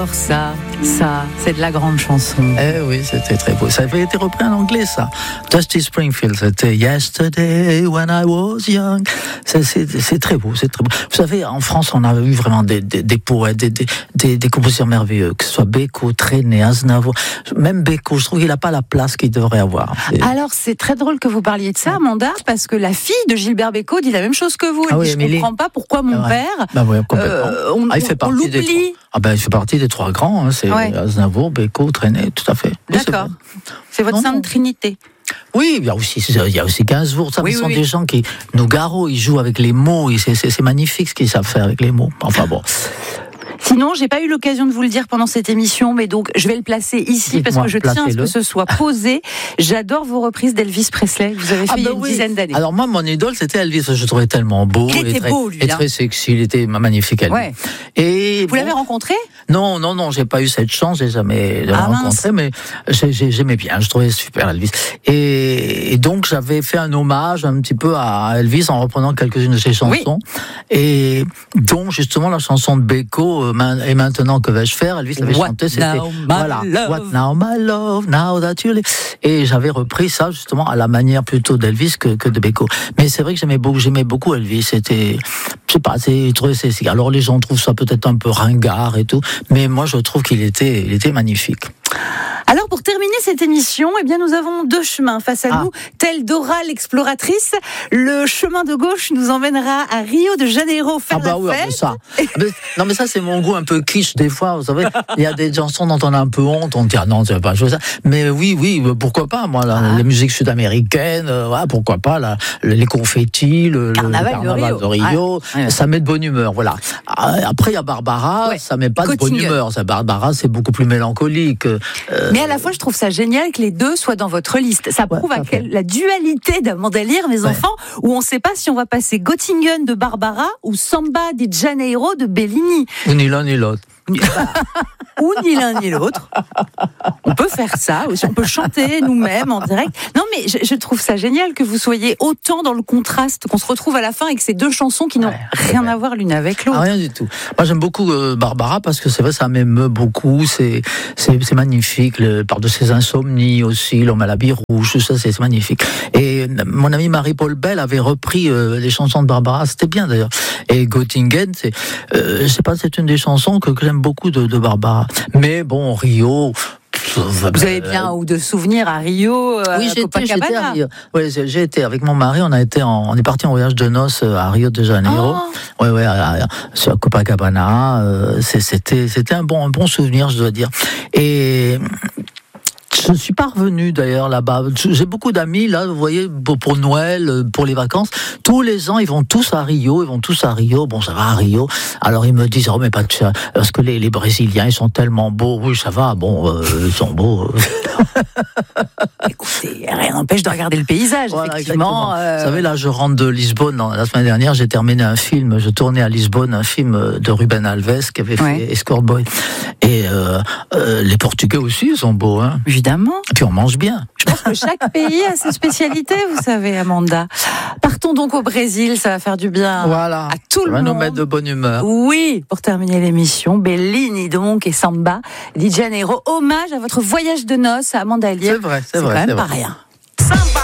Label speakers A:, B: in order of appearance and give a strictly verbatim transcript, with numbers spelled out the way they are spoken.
A: Alors ça, ça, c'est de la grande chanson.
B: Eh oui, c'était très beau. Ça avait été repris en anglais, ça. Dusty Springfield, c'était Yesterday when I was young. C'est, c'est, c'est très beau, c'est très beau. Vous savez, en France, on a eu vraiment des, des, des poètes, des, des, des, des compositeurs merveilleux, que ce soit Beko, Trenet, Aznavour. Même Beko, je trouve qu'il n'a pas la place qu'il devrait avoir.
A: C'est... Alors, c'est très drôle que vous parliez de ça, Amanda, parce que la fille de Gilbert Bécaud dit la même chose que vous. Elle ah dit, oui, je ne comprends pas pourquoi mon ouais. père...
B: Bah oui, complètement.
A: Euh, on,
B: ah, il fait partie
A: on l'oublie.
B: Des trois. Ah ben, il fait partie des trois grands. Hein. C'est ouais. Aznavour, Beko, Trenet, tout à fait.
A: D'accord. C'est, c'est votre non, sainte non. Trinité.
B: Oui, il y a aussi, il y a aussi Gainsbourg. Ça, oui, ce oui, sont oui. des gens qui, Nougaro, ils jouent avec les mots. Et c'est, c'est, c'est magnifique ce qu'ils savent faire avec les mots. Enfin bon.
A: Sinon, j'ai pas eu l'occasion de vous le dire pendant cette émission, mais donc je vais le placer ici parce que je tiens à ce que ce soit posé. J'adore vos reprises d'Elvis Presley. Vous avez fait ah bah il y a une oui. dizaine d'années.
B: Alors moi, mon idole, c'était Elvis. Je le trouvais tellement beau.
A: Il était
B: et très,
A: beau, lui.
B: Et très sexy. Il était magnifique, Elvis. Ouais. Et
A: vous
B: bon,
A: l'avez rencontré ?
B: Non, non, non, j'ai pas eu cette chance. J'ai jamais le ah, rencontré, mince. mais j'ai, j'ai, j'aimais bien. Je trouvais super Elvis. Et, et donc j'avais fait un hommage un petit peu à Elvis en reprenant quelques-unes de ses chansons. Oui. Et dont justement la chanson de Beko, et maintenant que vais-je faire, Elvis l'avait chanté, c'était voilà, love. What now my love, now that you live. Et j'avais repris ça justement à la manière plutôt d'Elvis que, que de Beko. Mais c'est vrai que j'aimais beaucoup, j'aimais beaucoup Elvis. C'était, je sais pas, c'est, c'est, c'est, alors les gens trouvent ça peut-être un peu ringard et tout, mais moi je trouve qu'il était, il était magnifique.
A: Alors pour terminer cette émission, eh bien nous avons deux chemins face à ah. nous. Telle Dora l'exploratrice, le chemin de gauche nous emmènera à Rio de Janeiro faire
B: ah bah
A: la
B: oui,
A: fête.
B: Mais ça. mais, non mais ça c'est mon goût un peu kitsch des fois. Vous savez, il y a des chansons dont on a un peu honte. On dit ah non tu vas pas jouer ça. Mais oui oui pourquoi pas moi la, ah. les musiques sud-américaines, euh, ouais, pourquoi pas la, les confettis, le
A: carnaval,
B: le carnaval de Rio, de Rio ah. ça met de bonne humeur. Voilà. Après il y a Barbara, ouais. ça met pas Göttingen. De bonne humeur. Ça Barbara c'est beaucoup plus mélancolique. Euh,
A: Mais à la fois, je trouve ça génial que les deux soient dans votre liste. Ça prouve ouais, à quelle, la dualité d'Amanda Lear, mes ouais. enfants, où on ne sait pas si on va passer Göttingen de Barbara ou Samba di Janeiro de Bellini.
B: Ou ni l'un ni l'autre.
A: Ou ni l'un ni l'autre. On peut faire ça aussi. On peut chanter nous-mêmes en direct. Non, mais je, je trouve ça génial que vous soyez autant dans le contraste, qu'on se retrouve à la fin avec ces deux chansons qui n'ont ouais, rien ouais. à voir l'une avec l'autre.
B: Ah, rien du tout. Moi, j'aime beaucoup euh, Barbara parce que c'est vrai, ça m'émeut beaucoup. C'est, c'est, c'est magnifique. Le, par de ses insomnies aussi, l'homme à l'habit rouge, tout ça, c'est, c'est magnifique. Et mon amie Marie-Paul Bell avait repris euh, les chansons de Barbara. C'était bien d'ailleurs. Et Göttingen, c'est, euh, je sais pas, c'est une des chansons que, que j'aime beaucoup de, de Barbara. Mais bon, Rio.
A: Vous avez bien ou de souvenirs à Rio, à
B: oui,
A: Copacabana.
B: J'étais à Rio. Oui, j'ai été avec mon mari. On a été, en, on est parti en voyage de noces à Rio de Janeiro. Oh. Ouais, ouais, à, à, sur Copacabana. Euh, c'était, c'était un bon, un bon souvenir, je dois dire. Et je ne suis pas revenu d'ailleurs là-bas. J'ai beaucoup d'amis là, vous voyez, pour Noël, pour les vacances. Tous les ans, ils vont tous à Rio, ils vont tous à Rio. Bon, ça va à Rio. Alors ils me disent, oh mais pas de ça, parce que les, les Brésiliens, ils sont tellement beaux. Oui, ça va. Bon, euh, ils sont beaux.
A: Écoutez, rien n'empêche de regarder le paysage. Voilà, effectivement. Euh...
B: Vous savez, là, je rentre de Lisbonne. La semaine dernière, j'ai terminé un film. Je tournais à Lisbonne un film de Ruben Alves qui avait ouais. fait Escort Boy. Et euh, euh, les Portugais aussi, ils sont beaux, hein.
A: Évidemment.
B: Et puis on mange bien.
A: Je pense que chaque pays a ses spécialités, vous savez, Amanda. Partons donc au Brésil, ça va faire du bien
B: voilà.
A: à tout
B: ça
A: le
B: va
A: monde.
B: Nous mettre de bonne humeur.
A: Oui, pour terminer l'émission, Bellini donc et Samba di Janeiro, hommage à votre voyage de noces à Amanda Lear.
B: C'est vrai, c'est, c'est
A: vrai.
B: C'est
A: quand même
B: vrai.
A: pas rien.
C: Samba.